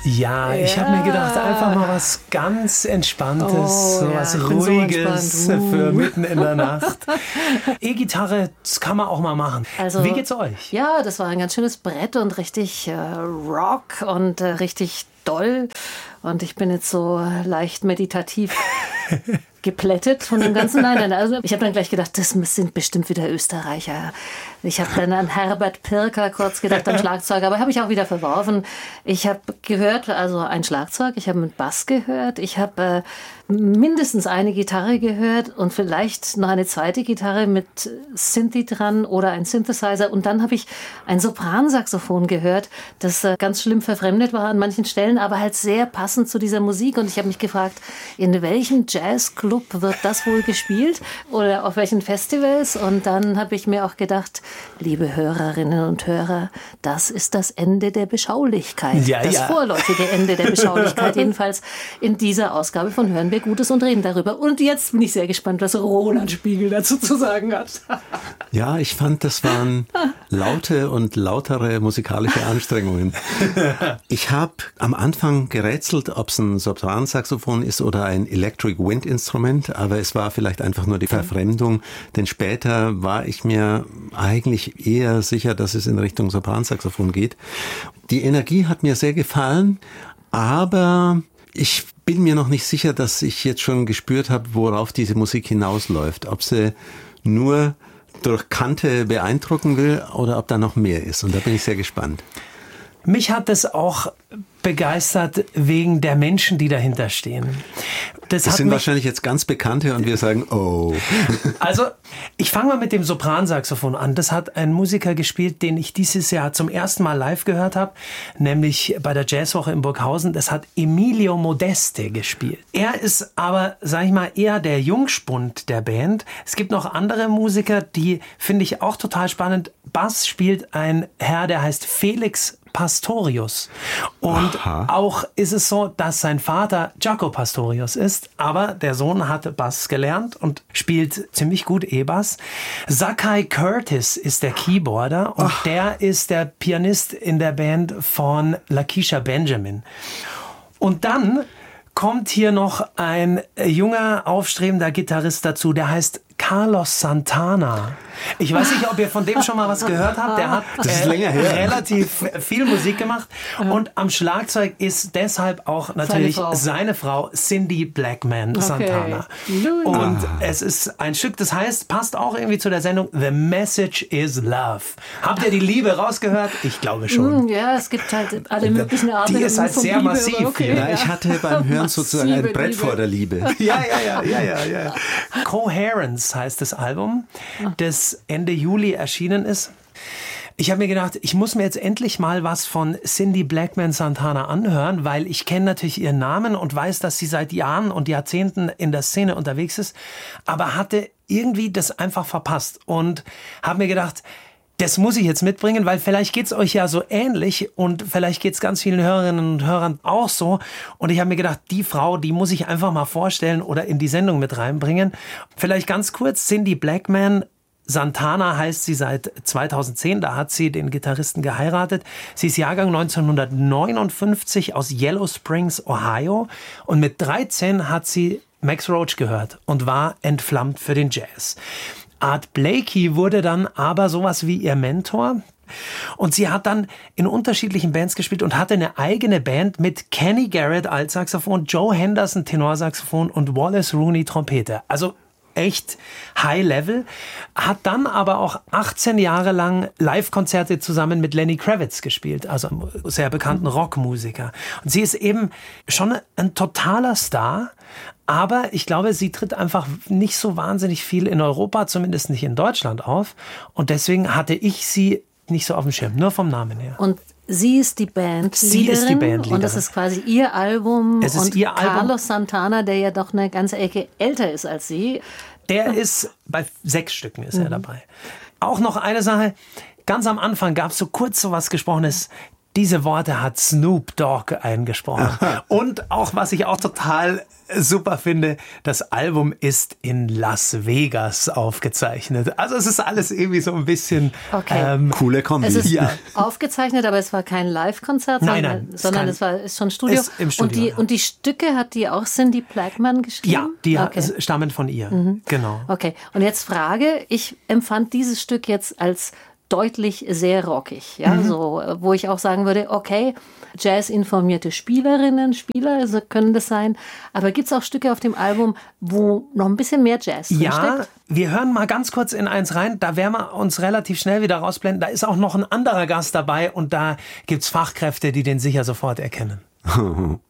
Ja, ich habe mir gedacht, einfach mal was ganz Entspanntes, so was Ruhiges für mitten in der Nacht. E-Gitarre, das kann man auch mal machen. Also, wie geht's euch? Ja, das war ein ganz schönes Brett und richtig Rock und richtig doll. Und ich bin jetzt so leicht meditativ geplättet von dem Ganzen. Nein, also ich habe dann gleich gedacht, das sind bestimmt wieder Österreicher. Ich habe dann an Herbert Pirker kurz gedacht, am Schlagzeug, aber habe ich auch wieder verworfen. Ich habe gehört, also ein Schlagzeug, ich habe mit Bass gehört, ich habe mindestens eine Gitarre gehört und vielleicht noch eine zweite Gitarre mit Synthi dran oder ein Synthesizer. Und dann habe ich ein Sopransaxophon gehört, das ganz schlimm verfremdet war an manchen Stellen, aber halt sehr passend zu dieser Musik. Und ich habe mich gefragt, in welchem Jazzclub wird das wohl gespielt oder auf welchen Festivals? Und dann habe ich mir auch gedacht, liebe Hörerinnen und Hörer, das ist das Ende der Beschaulichkeit. Das vorläufige Ende der Beschaulichkeit, jedenfalls in dieser Ausgabe von Hören wir Gutes und reden darüber. Und jetzt bin ich sehr gespannt, was Roland Spiegel dazu zu sagen hat. Ja, ich fand, das waren laute und lautere musikalische Anstrengungen. Ich habe am Anfang gerätselt, ob es ein Sopransaxophon ist oder ein Electric Wind Instrument, aber es war vielleicht einfach nur die Verfremdung, denn später war ich mir eigentlich eher sicher, dass es in Richtung Sopransaxophon geht. Die Energie hat mir sehr gefallen, aber ich bin mir noch nicht sicher, dass ich jetzt schon gespürt habe, worauf diese Musik hinausläuft. Ob sie nur durch Kante beeindrucken will oder ob da noch mehr ist. Und da bin ich sehr gespannt. Mich hat es auch begeistert wegen der Menschen, die dahinter stehen. Das sind wahrscheinlich jetzt ganz Bekannte und wir sagen, oh. Also, ich fange mal mit dem Sopransaxophon an. Das hat ein Musiker gespielt, den ich dieses Jahr zum ersten Mal live gehört habe, nämlich bei der Jazzwoche in Burghausen. Das hat Emilio Modeste gespielt. Er ist aber, sag ich mal, eher der Jungspund der Band. Es gibt noch andere Musiker, die finde ich auch total spannend. Bass spielt ein Herr, der heißt Felix Pastorius. Und auch ist es so, dass sein Vater Jaco Pastorius ist, aber der Sohn hat Bass gelernt und spielt ziemlich gut E-Bass. Zakai Curtis ist der Keyboarder und der ist der Pianist in der Band von Lakeisha Benjamin. Und dann kommt hier noch ein junger, aufstrebender Gitarrist dazu, der heißt Carlos Santana. Ich weiß nicht, ob ihr von dem schon mal was gehört habt. Der hat relativ viel Musik gemacht. Und am Schlagzeug ist deshalb auch natürlich seine Frau Cindy Blackman Santana. Und es ist ein Stück, das heißt, passt auch irgendwie zu der Sendung The Message is Love. Habt ihr die Liebe rausgehört? Ich glaube schon. Ja, es gibt halt alle möglichen Arten. Die ist halt sehr Liebe, massiv. Okay, ja, ich hatte beim Hören sozusagen ein Brett vor der Liebe. Ja. Coherence heißt das Album, das Ende Juli erschienen ist. Ich habe mir gedacht, ich muss mir jetzt endlich mal was von Cindy Blackman Santana anhören, weil ich kenne natürlich ihren Namen und weiß, dass sie seit Jahren und Jahrzehnten in der Szene unterwegs ist, aber hatte irgendwie das einfach verpasst und habe mir gedacht, das muss ich jetzt mitbringen, weil vielleicht geht's euch ja so ähnlich und vielleicht geht's ganz vielen Hörerinnen und Hörern auch so. Und ich habe mir gedacht, die Frau, die muss ich einfach mal vorstellen oder in die Sendung mit reinbringen. Vielleicht ganz kurz, Cindy Blackman Santana heißt sie seit 2010, da hat sie den Gitarristen geheiratet. Sie ist Jahrgang 1959 aus Yellow Springs, Ohio. Und mit 13 hat sie Max Roach gehört und war entflammt für den Jazz. Art Blakey wurde dann aber sowas wie ihr Mentor. Und sie hat dann in unterschiedlichen Bands gespielt und hatte eine eigene Band mit Kenny Garrett Altsaxophon, Joe Henderson Tenorsaxophon und Wallace Rooney Trompete. Also echt High Level. Hat dann aber auch 18 Jahre lang Live-Konzerte zusammen mit Lenny Kravitz gespielt, also einem sehr bekannten Rockmusiker. Und sie ist eben schon ein totaler Star. Aber ich glaube, sie tritt einfach nicht so wahnsinnig viel in Europa, zumindest nicht in Deutschland auf. Und deswegen hatte ich sie nicht so auf dem Schirm, nur vom Namen her. Und sie ist die Bandleaderin. Und das ist quasi ihr Album. Es ist und ihr Album. Carlos Santana, der ja doch eine ganze Ecke älter ist als sie. Der ist bei 6 Stücken ist er dabei. Auch noch eine Sache. Ganz am Anfang gab es so kurz so was Gesprochenes. Diese Worte hat Snoop Dogg eingesprochen. Und auch, was ich auch total super finde, das Album ist in Las Vegas aufgezeichnet. Also es ist alles irgendwie so ein bisschen coole Kombi. Es ist aufgezeichnet, aber es war kein Live-Konzert, sondern es ist schon Studio. Ist im Studio. Und die Stücke hat die auch Cindy Blackman geschrieben? Ja, die stammen von ihr. Genau. Okay, und jetzt Frage, ich empfand dieses Stück jetzt als deutlich sehr rockig, ja, so, wo ich auch sagen würde, okay, Jazz-informierte Spielerinnen, Spieler können das sein, aber gibt es auch Stücke auf dem Album, wo noch ein bisschen mehr Jazz drinsteckt? Ja, wir hören mal ganz kurz in eins rein, da werden wir uns relativ schnell wieder rausblenden, da ist auch noch ein anderer Gast dabei und da gibt's Fachkräfte, die den sicher sofort erkennen.